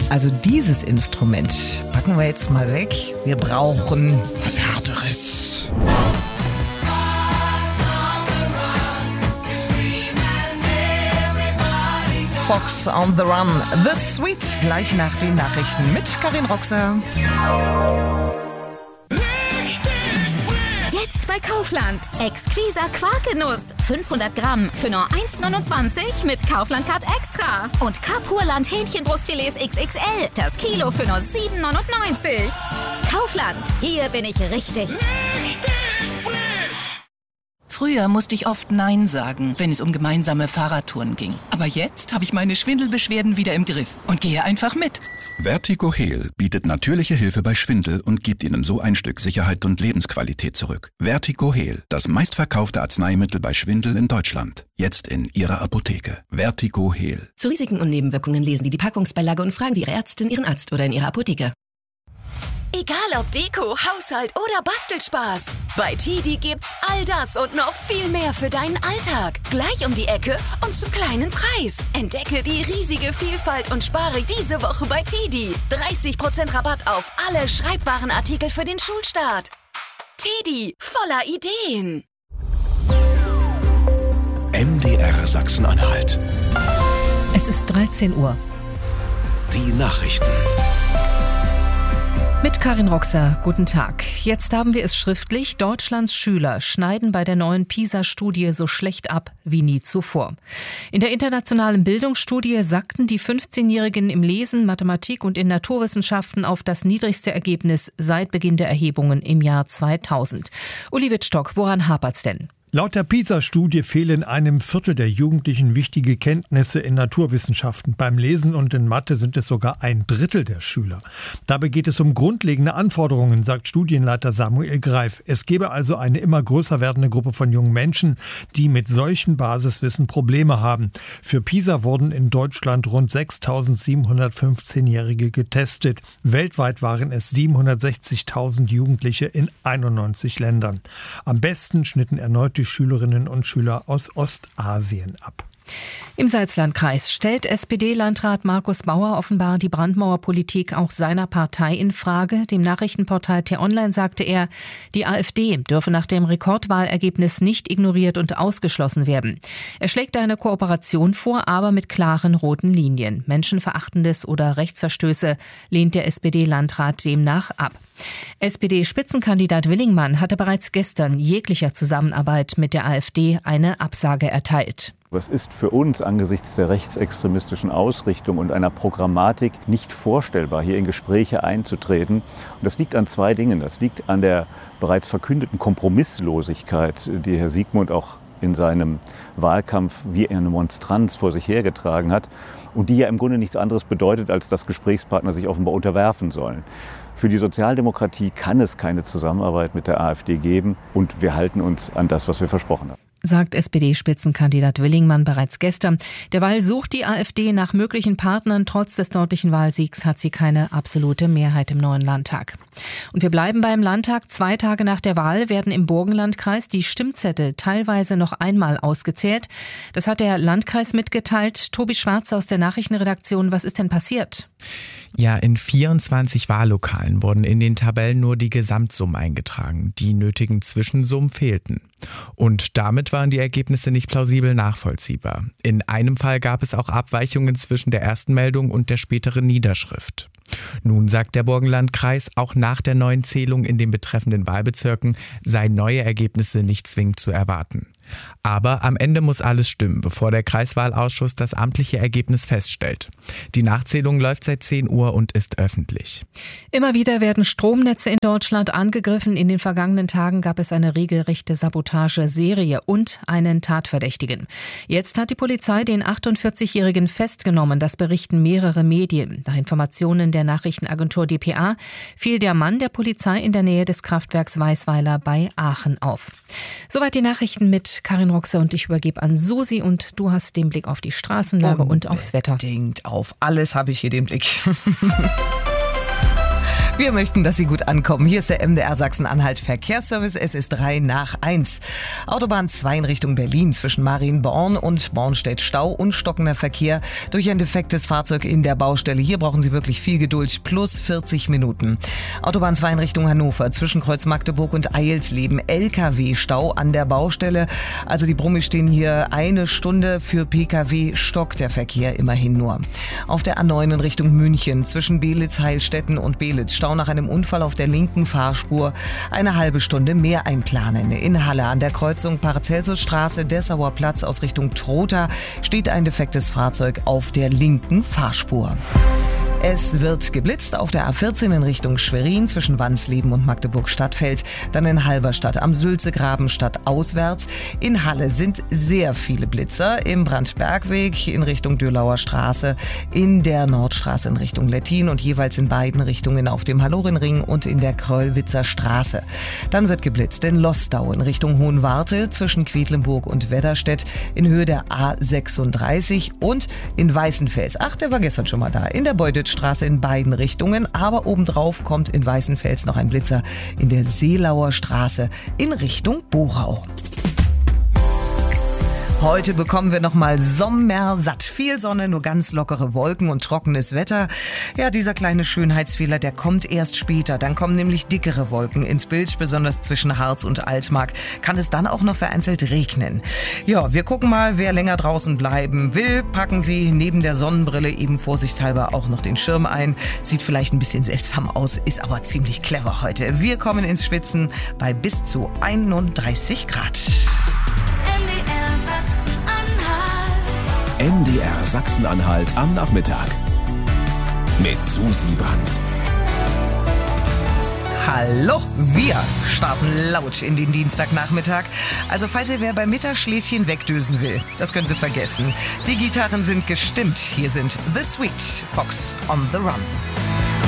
Also dieses Instrument packen wir jetzt mal weg. Wir brauchen was Härteres. Fox on the Run, The Sweet, gleich nach den Nachrichten mit Karin Roxer. Jetzt bei Kaufland. Exquisa Quarkenuss. 500 Gramm für nur 1,29 mit Kaufland-Card Extra. Und Kapurland Hähnchenbrustfilets XXL. Das Kilo für nur 7,99. Kaufland. Hier bin ich richtig. Früher musste ich oft Nein sagen, wenn es um gemeinsame Fahrradtouren ging. Aber jetzt habe ich meine Schwindelbeschwerden wieder im Griff und gehe einfach mit. Vertigo Heal bietet natürliche Hilfe bei Schwindel und gibt Ihnen so ein Stück Sicherheit und Lebensqualität zurück. Vertigo Heal, das meistverkaufte Arzneimittel bei Schwindel in Deutschland. Jetzt in Ihrer Apotheke. Vertigo Heal. Zu Risiken und Nebenwirkungen lesen Sie die Packungsbeilage und fragen Sie Ihre Ärztin, Ihren Arzt oder in Ihrer Apotheke. Egal ob Deko, Haushalt oder Bastelspaß. Bei TIDI gibt's all das und noch viel mehr für deinen Alltag. Gleich um die Ecke und zum kleinen Preis. Entdecke die riesige Vielfalt und spare diese Woche bei TIDI. 30% Rabatt auf alle Schreibwarenartikel für den Schulstart. TIDI, voller Ideen. MDR Sachsen-Anhalt. Es ist 13 Uhr. Die Nachrichten. Mit Karin Roxer, guten Tag. Jetzt haben wir es schriftlich. Deutschlands Schüler schneiden bei der neuen PISA-Studie so schlecht ab wie nie zuvor. In der internationalen Bildungsstudie sackten die 15-Jährigen im Lesen, Mathematik und in Naturwissenschaften auf das niedrigste Ergebnis seit Beginn der Erhebungen im Jahr 2000. Uli Wittstock, woran hapert's denn? Laut der PISA-Studie fehlen einem Viertel der Jugendlichen wichtige Kenntnisse in Naturwissenschaften. Beim Lesen und in Mathe sind es sogar ein Drittel der Schüler. Dabei geht es um grundlegende Anforderungen, sagt Studienleiter Samuel Greif. Es gebe also eine immer größer werdende Gruppe von jungen Menschen, die mit solchen Basiswissen Probleme haben. Für PISA wurden in Deutschland rund 6.715-Jährige getestet. Weltweit waren es 760.000 Jugendliche in 91 Ländern. Am besten schnitten erneut die Schülerinnen und Schüler aus Ostasien ab. Im Salzlandkreis stellt SPD-Landrat Markus Bauer offenbar die Brandmauerpolitik auch seiner Partei in Frage. Dem Nachrichtenportal T-Online sagte er, die AfD dürfe nach dem Rekordwahlergebnis nicht ignoriert und ausgeschlossen werden. Er schlägt eine Kooperation vor, aber mit klaren roten Linien. Menschenverachtendes oder Rechtsverstöße lehnt der SPD-Landrat demnach ab. SPD-Spitzenkandidat Willingmann hatte bereits gestern jeglicher Zusammenarbeit mit der AfD eine Absage erteilt. Es ist für uns angesichts der rechtsextremistischen Ausrichtung und einer Programmatik nicht vorstellbar, hier in Gespräche einzutreten. Und das liegt an zwei Dingen. Das liegt an der bereits verkündeten Kompromisslosigkeit, die Herr Siegmund auch in seinem Wahlkampf wie eine Monstranz vor sich hergetragen hat und die ja im Grunde nichts anderes bedeutet, als dass Gesprächspartner sich offenbar unterwerfen sollen. Für die Sozialdemokratie kann es keine Zusammenarbeit mit der AfD geben und wir halten uns an das, was wir versprochen haben. Sagt SPD-Spitzenkandidat Willingmann bereits gestern. Derweil sucht die AfD nach möglichen Partnern. Trotz des deutlichen Wahlsiegs hat sie keine absolute Mehrheit im neuen Landtag. Und wir bleiben beim Landtag. 2 Tage nach der Wahl werden im Burgenlandkreis die Stimmzettel teilweise noch einmal ausgezählt. Das hat der Landkreis mitgeteilt. Tobi Schwarz aus der Nachrichtenredaktion. Was ist denn passiert? Ja, in 24 Wahllokalen wurden in den Tabellen nur die Gesamtsummen eingetragen. Die nötigen Zwischensummen fehlten. Und damit waren die Ergebnisse nicht plausibel nachvollziehbar. In einem Fall gab es auch Abweichungen zwischen der ersten Meldung und der späteren Niederschrift. Nun sagt der Burgenlandkreis, auch nach der neuen Zählung in den betreffenden Wahlbezirken seien neue Ergebnisse nicht zwingend zu erwarten. Aber am Ende muss alles stimmen, bevor der Kreiswahlausschuss das amtliche Ergebnis feststellt. Die Nachzählung läuft seit 10 Uhr und ist öffentlich. Immer wieder werden Stromnetze in Deutschland angegriffen. In den vergangenen Tagen gab es eine regelrechte Sabotageserie und einen Tatverdächtigen. Jetzt hat die Polizei den 48-Jährigen festgenommen. Das berichten mehrere Medien. Nach Informationen der Nachrichtenagentur dpa fiel der Mann der Polizei in der Nähe des Kraftwerks Weißweiler bei Aachen auf. Soweit die Nachrichten mit Karin Roxer und ich übergebe an Susi und du hast den Blick auf die Straßenlage und aufs Wetter. Auf alles habe ich hier den Blick. Wir möchten, dass Sie gut ankommen. Hier ist der MDR Sachsen-Anhalt Verkehrsservice. Es ist 3:03. Autobahn 2 in Richtung Berlin zwischen Marienborn und Bornstedt. Stau und stockender Verkehr durch ein defektes Fahrzeug in der Baustelle. Hier brauchen Sie wirklich viel Geduld. Plus 40 Minuten. Autobahn 2 in Richtung Hannover zwischen Kreuz Magdeburg und Eilsleben. LKW-Stau an der Baustelle. Also die Brummis stehen hier 1 Stunde. Für PKW stockt der Verkehr immerhin nur. Auf der A9 in Richtung München zwischen Belitz, Heilstätten und Belitz. Stau nach einem Unfall auf der linken Fahrspur. 1/2 Stunde mehr einplanen. In Halle an der Kreuzung Paracelsusstraße, Dessauer Platz aus Richtung Trotha steht ein defektes Fahrzeug auf der linken Fahrspur. Es wird geblitzt auf der A14 in Richtung Schwerin zwischen Wansleben und Magdeburg-Stadtfeld, dann in Halberstadt am Sülzegraben stadtauswärts. In Halle sind sehr viele Blitzer im Brandbergweg in Richtung Dürlauer Straße, in der Nordstraße in Richtung Lettin und jeweils in beiden Richtungen auf dem Hallorenring und in der Kröllwitzer Straße. Dann wird geblitzt in Lostau in Richtung Hohenwarte zwischen Quedlinburg und Wedderstedt in Höhe der A36 und in Weißenfels. Ach, der war gestern schon mal da. In der Beutitz Straße in beiden Richtungen, aber obendrauf kommt in Weißenfels noch ein Blitzer in der Seelauer Straße in Richtung Borau. Heute bekommen wir nochmal sommersatt. Viel Sonne, nur ganz lockere Wolken und trockenes Wetter. Ja, dieser kleine Schönheitsfehler, der kommt erst später. Dann kommen nämlich dickere Wolken ins Bild, besonders zwischen Harz und Altmark. Kann es dann auch noch vereinzelt regnen. Ja, wir gucken mal, wer länger draußen bleiben will. Packen Sie neben der Sonnenbrille eben vorsichtshalber auch noch den Schirm ein. Sieht vielleicht ein bisschen seltsam aus, ist aber ziemlich clever heute. Wir kommen ins Schwitzen bei bis zu 31 Grad. MDR Sachsen-Anhalt am Nachmittag mit Susi Brandt. Hallo, wir starten laut in den Dienstagnachmittag. Also falls ihr wer beim Mittagsschläfchen wegdösen will, das können Sie vergessen. Die Gitarren sind gestimmt. Hier sind The Sweet Fox on the Run.